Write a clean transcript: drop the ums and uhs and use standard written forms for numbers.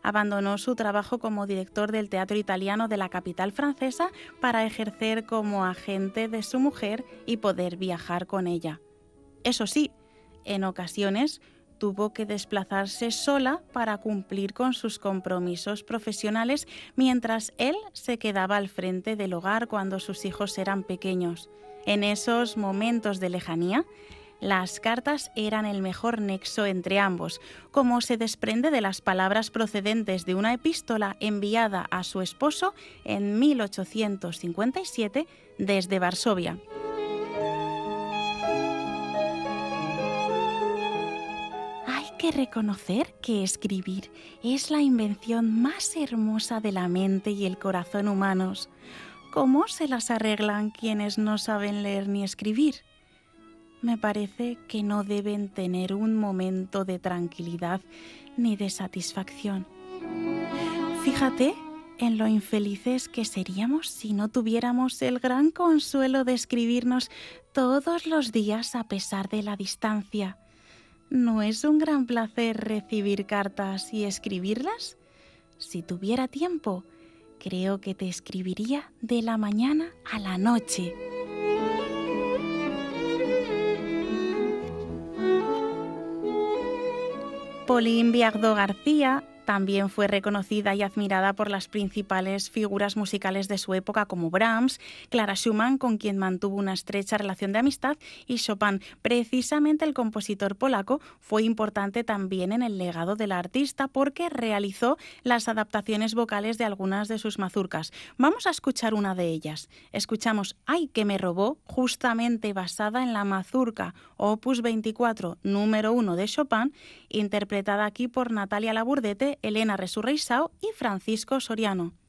Abandonó su trabajo como director del Teatro Italiano de la capital francesa para ejercer como agente de su mujer y poder viajar con ella. Eso sí, en ocasiones tuvo que desplazarse sola para cumplir con sus compromisos profesionales mientras él se quedaba al frente del hogar cuando sus hijos eran pequeños. En esos momentos de lejanía, las cartas eran el mejor nexo entre ambos, como se desprende de las palabras procedentes de una epístola enviada a su esposo en 1857 desde Varsovia. Hay que reconocer que escribir es la invención más hermosa de la mente y el corazón humanos. ¿Cómo se las arreglan quienes no saben leer ni escribir? Me parece que no deben tener un momento de tranquilidad ni de satisfacción. Fíjate en lo infelices que seríamos si no tuviéramos el gran consuelo de escribirnos todos los días a pesar de la distancia. ¿No es un gran placer recibir cartas y escribirlas? Si tuviera tiempo, creo que te escribiría de la mañana a la noche. Pauline Viardot García también fue reconocida y admirada por las principales figuras musicales de su época como Brahms, Clara Schumann, con quien mantuvo una estrecha relación de amistad, y Chopin. Precisamente el compositor polaco fue importante también en el legado de la artista porque realizó las adaptaciones vocales de algunas de sus mazurkas. Vamos a escuchar una de ellas. Escuchamos Ay, que me robó, justamente basada en la mazurka Opus 24, número 1 de Chopin, interpretada aquí por Natalia Laburdete, Elena Resurreisao y Francisco Soriano.